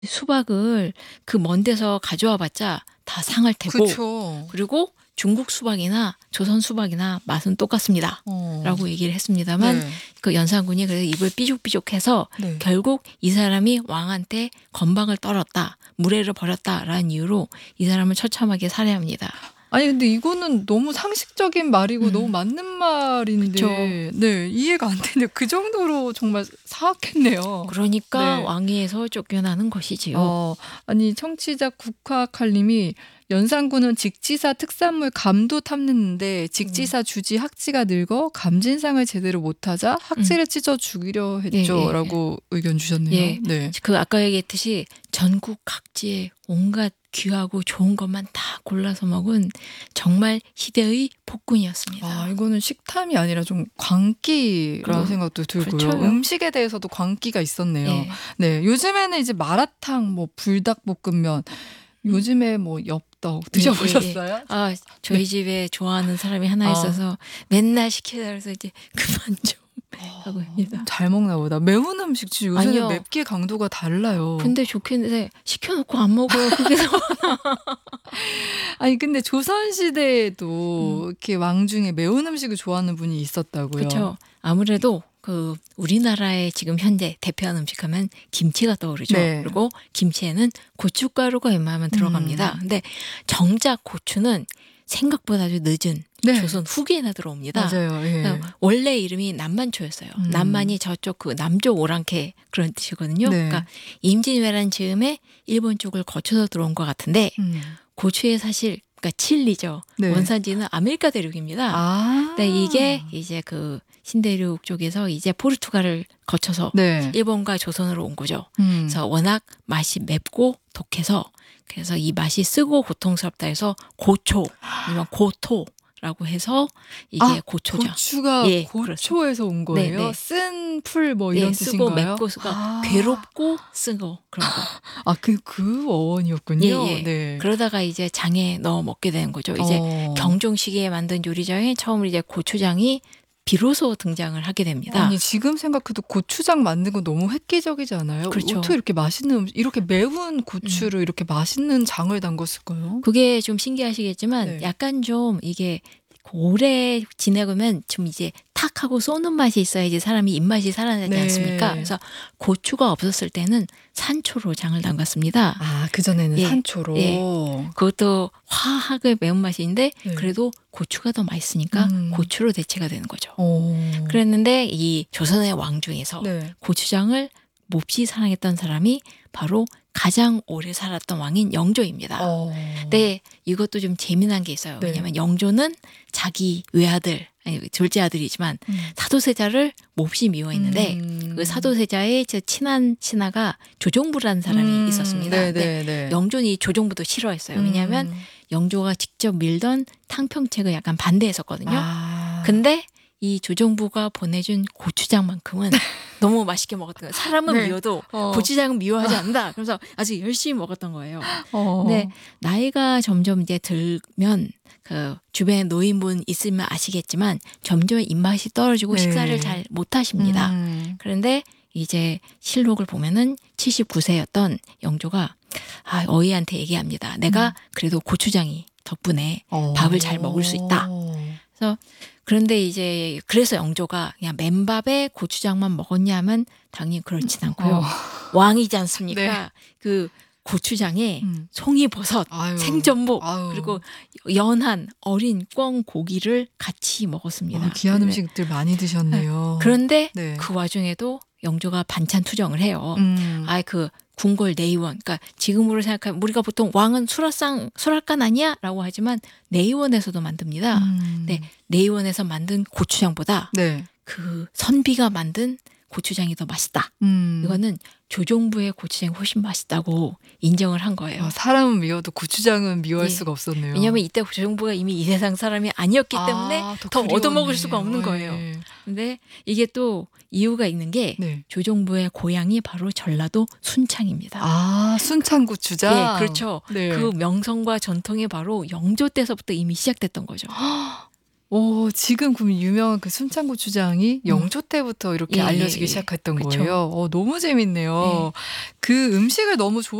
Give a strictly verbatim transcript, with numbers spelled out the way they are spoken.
수박을 그 먼 데서 가져와 봤자 다 상할 테고 그쵸. 그리고 중국 수박이나 조선 수박이나 맛은 똑같습니다. 어. 라고 얘기를 했습니다만 네. 그 연산군이 그래서 입을 삐죽삐죽해서 네. 결국 이 사람이 왕한테 건방을 떨었다. 무례를 벌였다라는 이유로 이 사람을 처참하게 살해합니다. 아니 근데 이거는 너무 상식적인 말이고 음. 너무 맞는 말인데 그쵸. 네 이해가 안 되는데 그 정도로 정말 사악했네요. 그러니까 네. 왕위에서 쫓겨나는 것이지요. 어, 아니 청취자 국화칼님이 연산군은 직지사 특산물 감도 탐냈는데 직지사 주지 학지가 늙어 감진상을 제대로 못하자 학지를 찢어 죽이려 예, 예, 했죠라고 의견 주셨네요. 예. 네. 그 아까 얘기했듯이 전국 각지에 온갖 귀하고 좋은 것만 다 골라서 먹은 정말 희대의 폭군이었습니다. 아 이거는 식탐이 아니라 좀 광기라는 그리고- 생각도 들고요. 그렇죠. 음식에 대해서도 광기가 있었네요. 예. 네, 요즘에는 이제 마라탕, 뭐 불닭볶음면, 요즘에 뭐 엽떡 드셔보셨어요? 아, 저희 집에 좋아하는 사람이 하나 아. 있어서 맨날 시키다 그래서 이제 그만 좀 하고 합니다. 잘 먹나 보다. 매운 음식 진짜 요새는 아니요. 맵기 강도가 달라요. 근데 좋겠는데 시켜놓고 안 먹어요. 그게서 아니 근데 조선 시대에도 음. 이렇게 왕 중에 매운 음식을 좋아하는 분이 있었다고요. 그렇죠. 아무래도 그 우리나라의 지금 현재 대표하는 음식하면 김치가 떠오르죠. 네. 그리고 김치에는 고춧가루가 웬만하면 들어갑니다. 음. 근데 정작 고추는 생각보다 아주 늦은 네. 조선 후기에나 들어옵니다. 맞아요. 예. 그러니까 원래 이름이 남만초였어요. 음. 남만이 저쪽 그 남쪽 오랑캐 그런 뜻이거든요. 네. 그러니까 임진왜란 즈음에 일본 쪽을 거쳐서 들어온 것 같은데 음. 고추의 사실 그러니까 칠리죠. 네. 원산지는 아메리카 대륙입니다. 아. 근데 이게 이제 그 신대륙 쪽에서 이제 포르투갈을 거쳐서 네. 일본과 조선으로 온 거죠. 음. 그래서 워낙 맛이 맵고 독해서 그래서 이 맛이 쓰고 고통스럽다 해서 고초 아니면 고토라고 해서 이게 아, 고초죠. 고추가 예, 고초에서 온 거예요? 네, 네. 쓴 풀 뭐 이런 네, 쓰고 뜻인가요? 맵고 쓰가 아. 괴롭고 쓰고 그런 거. 아, 그, 그 어원이었군요. 예, 예. 네. 그러다가 이제 장에 넣어 먹게 되는 거죠. 이제 어. 경종 시기에 만든 요리장에 처음으로 이제 고추장이 비로소 등장을 하게 됩니다. 아니 지금 생각해도 고추장 만든 거 너무 획기적이지 않아요? 그렇죠. 어떻게 이렇게 맛있는 음식, 이렇게 매운 고추를 이렇게 맛있는 장을 담궜을까요? 그게 좀 신기하시겠지만 네. 약간 좀 이게 오래 지내보면 좀 이제 탁 하고 쏘는 맛이 있어야지 사람이 입맛이 살아나지 네. 않습니까? 그래서 고추가 없었을 때는 산초로 장을 담갔습니다. 아, 그전에는 예. 산초로. 예. 그것도 화하게 매운맛인데 네. 그래도 고추가 더 맛있으니까 음. 고추로 대체가 되는 거죠. 어. 그랬는데 이 조선의 왕 중에서 네. 고추장을 몹시 사랑했던 사람이 바로 가장 오래 살았던 왕인 영조입니다. 어. 근데 이것도 좀 재미난 게 있어요. 네. 왜냐하면 영조는 자기 외아들, 아니 둘째 아들이지만 음. 사도세자를 몹시 미워했는데 음. 그 사도세자의 저 친한 신하가 조종부라는 사람이 음. 있었습니다. 네, 근데 네, 네. 영조는 이 조종부도 싫어했어요. 왜냐하면 음. 영조가 직접 밀던 탕평책을 약간 반대했었거든요. 아. 근데 이 조정부가 보내준 고추장만큼은 너무 맛있게 먹었던 거예요. 사람은 네. 미워도 어. 고추장은 미워하지 않는다. 그래서 아주 열심히 먹었던 거예요. 어. 근데 나이가 점점 이제 들면 그 주변에 노인분 있으면 아시겠지만 점점 입맛이 떨어지고 네. 식사를 잘 못하십니다. 음. 그런데 이제 실록을 보면은 칠십구 세였던 영조가 아, 어이한테 얘기합니다. 내가 그래도 고추장이 덕분에 어. 밥을 잘 먹을 수 있다. 그래서 그런데 이제 그래서 영조가 그냥 맨밥에 고추장만 먹었냐 하면 당연히 그렇진 않고요. 어. 왕이지 않습니까? 네. 그 고추장에 음. 송이버섯, 아유. 생전복 아유. 그리고 연한 어린 꿩 고기를 같이 먹었습니다. 어, 귀한 근데- 음식들 많이 드셨네요. 그런데 네. 그 와중에도 영조가 반찬 투정을 해요. 음. 아이 그 궁궐 내의원, 그러니까 지금으로 생각하면 우리가 보통 왕은 수라상 수락관 아니야라고 하지만 내의원에서도 만듭니다. 음. 네, 내의원에서 만든 고추장보다 네. 그 선비가 만든 고추장이 더 맛있다. 음. 이거는 조종부의 고추장이 훨씬 맛있다고 인정을 한 거예요. 아, 사람은 미워도 고추장은 미워할 예. 수가 없었네요. 왜냐하면 이때 조종부가 이미 이 세상 사람이 아니었기 때문에 아, 더 그리웠네. 얻어먹을 수가 없는 거예요. 네. 근데 이게 또 이유가 있는 게 네. 조종부의 고향이 바로 전라도 순창입니다. 아, 순창 고추장. 예, 그렇죠. 네. 그 명성과 전통이 바로 영조 때서부터 이미 시작됐던 거죠. 오, 지금 그 유명한 그 순창고추장이 음. 영조 때부터 이렇게 예, 예, 알려지기 예. 시작했던 그쵸. 거예요. 어, 너무 재밌네요. 예. 그 음식을 너무 좋아